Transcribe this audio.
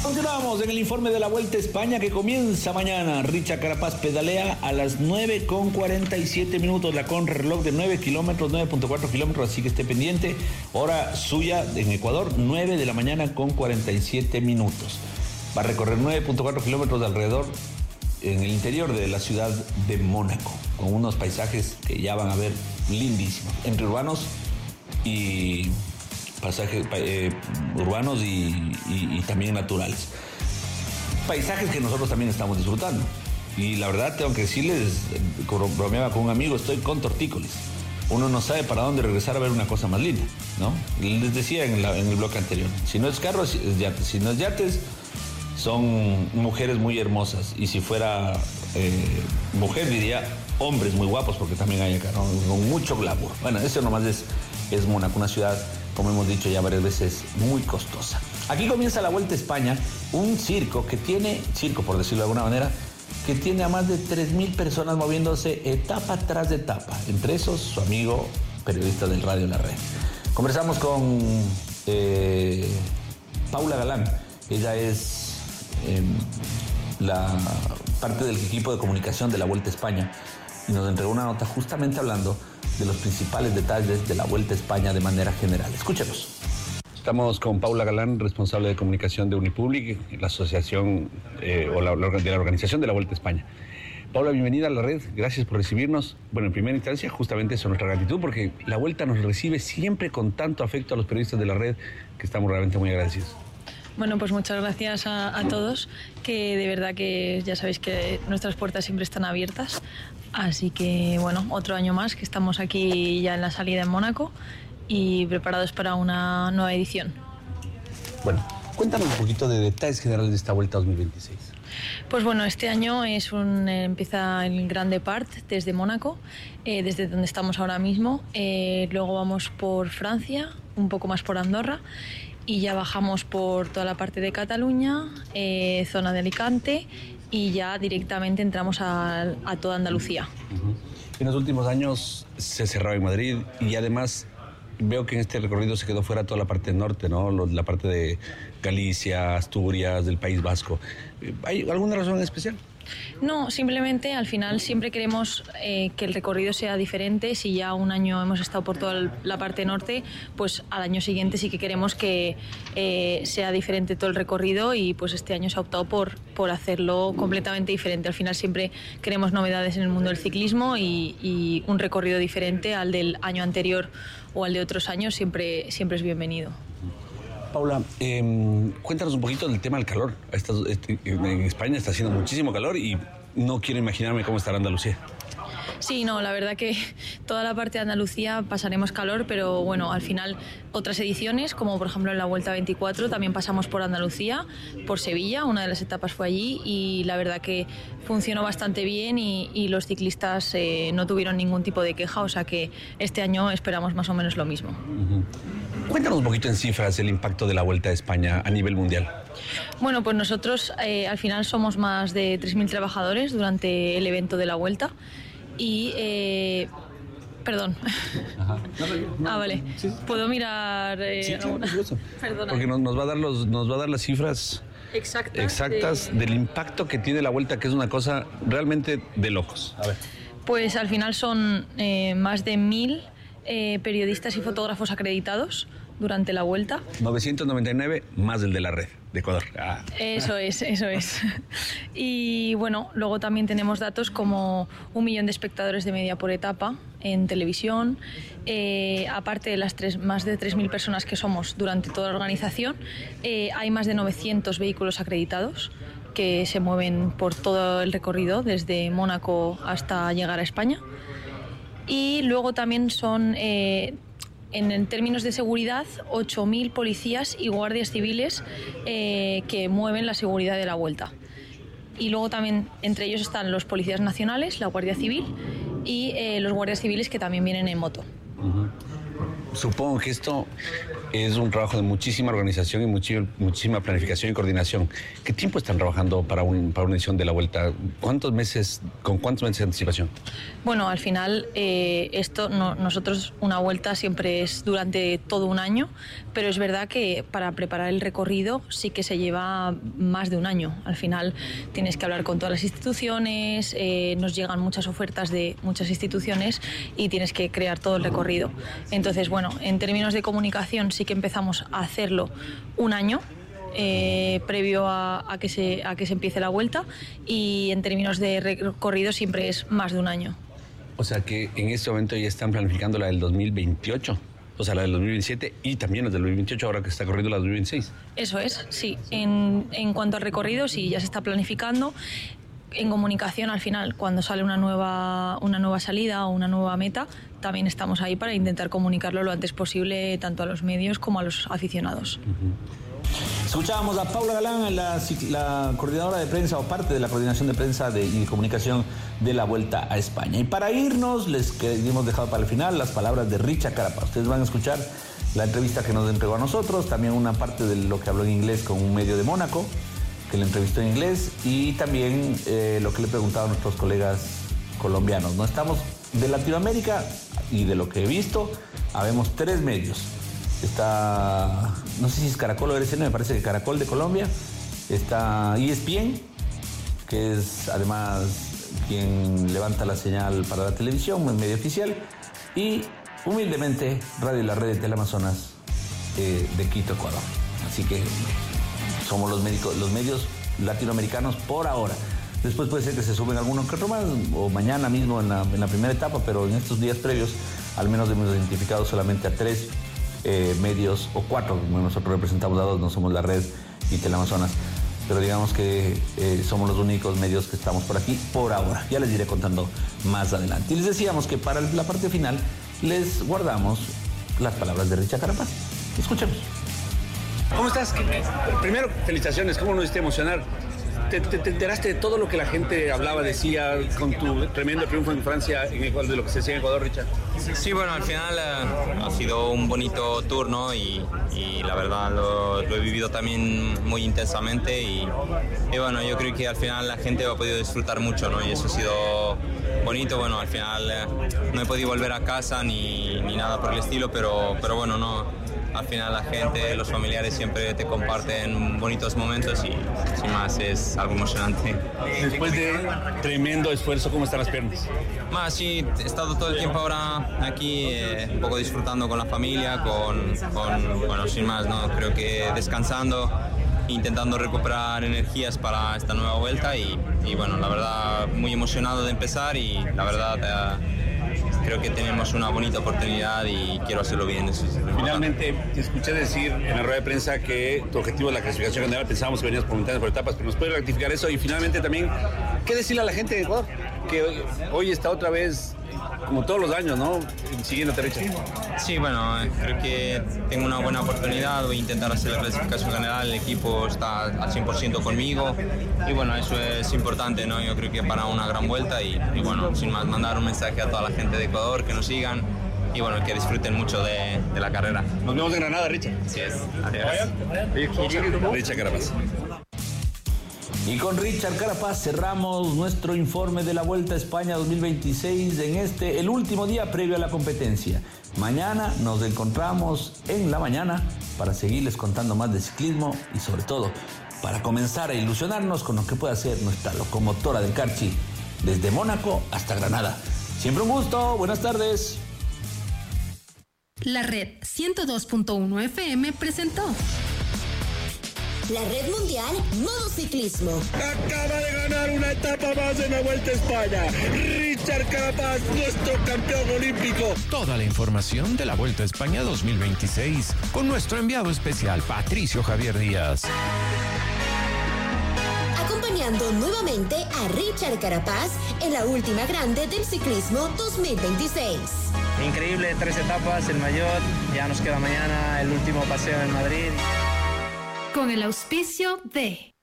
Continuamos en el informe de la Vuelta a España que comienza mañana. Richard Carapaz pedalea a las 9:47. La contrarreloj de 9 kilómetros, 9.4 kilómetros, así que esté pendiente. Hora suya en Ecuador, 9 de la mañana con 47 minutos. Va a recorrer 9.4 kilómetros alrededor en el interior de la ciudad de Mónaco, con unos paisajes que ya van a ver lindísimos, entre urbanos y pasajes urbanos y también naturales. Paisajes que nosotros también estamos disfrutando. Y la verdad, tengo que decirles, bromeaba con un amigo, estoy con tortícolis. Uno no sabe para dónde regresar a ver una cosa más linda, ¿no? Les decía en el bloque anterior, si no es carro, es yates. Si no es yates, son mujeres muy hermosas. Y si fuera mujer, diría hombres muy guapos, porque también hay acá, ¿no? Con mucho glamour. Bueno, eso nomás es Mónaco, una ciudad, como hemos dicho ya varias veces, muy costosa. Aquí comienza la Vuelta a España, un circo por decirlo de alguna manera, que tiene a más de 3,000 personas moviéndose etapa tras etapa, entre esos su amigo periodista del Radio La Red. Conversamos con Paula Galán. Ella es la parte del equipo de comunicación de la Vuelta a España y nos entregó una nota justamente hablando de los principales detalles de la Vuelta a España de manera general. Escúchenos. Estamos con Paula Galán, responsable de comunicación de Unipublic, la asociación de la organización de la Vuelta a España. Paula, bienvenida a la red, gracias por recibirnos. Bueno, en primera instancia, justamente eso es nuestra gratitud, porque la Vuelta nos recibe siempre con tanto afecto a los periodistas de la red, que estamos realmente muy agradecidos. Bueno, pues muchas gracias a todos, que de verdad que ya sabéis que nuestras puertas siempre están abiertas. Así que, bueno, otro año más que estamos aquí ya en la salida en Mónaco y preparados para una nueva edición. Bueno, cuéntanos un poquito de detalles generales de esta Vuelta 2026. Pues bueno, este año empieza el Grand Depart desde Mónaco, desde donde estamos ahora mismo. Luego vamos por Francia, un poco más por Andorra, y ya bajamos por toda la parte de Cataluña, zona de Alicante, y ya directamente entramos a toda Andalucía. En los últimos años se cerraba en Madrid y además veo que en este recorrido se quedó fuera toda la parte norte, ¿no? La parte de Galicia, Asturias, del País Vasco. ¿Hay alguna razón en especial? No, simplemente al final siempre queremos que el recorrido sea diferente. Si ya un año hemos estado por toda la parte norte, pues al año siguiente sí que queremos que sea diferente todo el recorrido, y pues este año se ha optado por hacerlo completamente diferente. Al final siempre queremos novedades en el mundo del ciclismo, y un recorrido diferente al del año anterior o al de otros años siempre es bienvenido. Paula, cuéntanos un poquito del tema del calor. En España está haciendo muchísimo calor y no quiero imaginarme cómo estará Andalucía. Sí, no, la verdad que toda la parte de Andalucía pasaremos calor, pero bueno, al final otras ediciones, como por ejemplo en la Vuelta 24, también pasamos por Andalucía, por Sevilla, una de las etapas fue allí, y la verdad que funcionó bastante bien y los ciclistas no tuvieron ningún tipo de queja, o sea que este año esperamos más o menos lo mismo. Uh-huh. Cuéntanos un poquito en cifras el impacto de la Vuelta a España a nivel mundial. Bueno, pues nosotros al final somos más de 3,000 trabajadores durante el evento de la Vuelta. Y, perdón. Ajá. No, vale. Sí. ¿Puedo mirar sí, alguna? Perdona. Porque nos va a dar las cifras exactas del impacto que tiene la Vuelta, que es una cosa realmente de locos. A ver. Pues al final son más de 1,000 periodistas y fotógrafos acreditados durante la Vuelta. 999 más el de la red de Ecuador. Eso es. Y bueno, luego también tenemos datos como 1 millón de espectadores de media por etapa en televisión. Aparte de las más de 3,000 personas que somos durante toda la organización, hay más de 900 vehículos acreditados que se mueven por todo el recorrido desde Mónaco hasta llegar a España. Y luego también son, en términos de seguridad, 8,000 policías y guardias civiles que mueven la seguridad de la Vuelta. Y luego también entre ellos están los policías nacionales, la Guardia Civil y los guardias civiles que también vienen en moto. Uh-huh. Supongo que esto Es un trabajo de muchísima organización y muchísima planificación y coordinación. ¿Qué tiempo están trabajando para una edición de la Vuelta? ¿Con cuántos meses de anticipación? Bueno, al final nosotros una vuelta siempre es durante todo un año, pero es verdad que para preparar el recorrido sí que se lleva más de un año. Al final tienes que hablar con todas las instituciones, nos llegan muchas ofertas de muchas instituciones y tienes que crear todo el recorrido. Entonces, bueno, en términos de comunicación sí que empezamos a hacerlo un año previo a que se empiece la vuelta, y en términos de recorrido siempre es más de un año. O sea que en este momento ya están planificando la del 2028, o sea, la del 2027 y también la del 2028 ahora que está corriendo la del 2026. Eso es, sí. En cuanto al recorrido, sí, ya se está planificando. En comunicación, al final, cuando sale una nueva salida o una nueva meta, también estamos ahí para intentar comunicarlo lo antes posible tanto a los medios como a los aficionados. Escuchábamos a Paula Galán, la coordinadora de prensa o parte de la coordinación de prensa y comunicación de la Vuelta a España. Y para irnos, les hemos dejado para el final las palabras de Richard Carapaz. Ustedes van a escuchar la entrevista que nos entregó a nosotros, también una parte de lo que habló en inglés con un medio de Mónaco, que le entrevistó en inglés, y también lo que le preguntaba a nuestros colegas colombianos. No estamos de Latinoamérica, y de lo que he visto, habemos 3 medios. Está, no sé si es Caracol o RCN, me parece que Caracol de Colombia. Está ESPN, que es además quien levanta la señal para la televisión, un medio oficial. Y humildemente Radio La Red de Teleamazonas de Quito, Ecuador. Así que somos los medios latinoamericanos por ahora. Después puede ser que se suben alguno que otro más, o mañana mismo en la primera etapa, pero en estos días previos al menos hemos identificado solamente a 3 medios, o 4, nosotros representamos a 2, no somos La Red y Teleamazonas, pero digamos que somos los únicos medios que estamos por aquí por ahora. Ya les iré contando más adelante. Y les decíamos que para la parte final les guardamos las palabras de Richard Carapaz. Escuchemos. ¿Cómo estás? Primero, felicitaciones. ¿Cómo no diste emocionar? ¿Te enteraste de todo lo que la gente hablaba, decía, con tu tremendo triunfo en Francia, de lo que se decía en Ecuador, Richard? Sí, bueno, al final ha sido un bonito tour, ¿no? Y la verdad lo he vivido también muy intensamente y bueno, yo creo que al final la gente ha podido disfrutar mucho, ¿no? Y eso ha sido bonito. Bueno, al final no he podido volver a casa ni nada por el estilo, pero bueno, no. Al final la gente, los familiares siempre te comparten bonitos momentos y sin más es algo emocionante. Después de tremendo esfuerzo, ¿cómo están las piernas? Sí, he estado todo el tiempo ahora aquí un poco disfrutando con la familia, bueno, sin más, ¿no? Creo que descansando, intentando recuperar energías para esta nueva vuelta y bueno, la verdad muy emocionado de empezar y la verdad creo que tenemos una bonita oportunidad y quiero hacerlo bien. Finalmente, te escuché decir en la rueda de prensa que tu objetivo es la clasificación general. Pensábamos que venías por montañas, por etapas, pero nos puedes rectificar eso. Y finalmente también, ¿qué decirle a la gente de Ecuador? Que hoy está otra vez, como todos los años, ¿no? Siguiendo derecha. Sí, bueno, creo que tengo una buena oportunidad. Voy a intentar hacer la clasificación general. El equipo está al 100% conmigo. Y bueno, eso es importante, ¿no? Yo creo que para una gran vuelta y bueno, sin más, mandar un mensaje a toda la gente de Ecuador que nos sigan y bueno, que disfruten mucho de la carrera. Nos vemos en Granada, Richard. Así es. Adiós. Richard Carapaz. Y con Richard Carapaz cerramos nuestro informe de la Vuelta a España 2026 en el último día previo a la competencia. Mañana nos encontramos en la mañana para seguirles contando más de ciclismo y sobre todo para comenzar a ilusionarnos con lo que puede hacer nuestra locomotora del Carchi desde Mónaco hasta Granada. Siempre un gusto, buenas tardes. La Red 102.1 FM presentó La Red Mundial Modo Ciclismo. Acaba de ganar una etapa más en la Vuelta a España. Richard Carapaz, nuestro campeón olímpico. Toda la información de la Vuelta a España 2026 con nuestro enviado especial Patricio Javier Díaz. Acompañando nuevamente a Richard Carapaz en la última grande del ciclismo 2026. Increíble, 3 etapas, el mayor, ya nos queda mañana el último paseo en Madrid. Con el auspicio de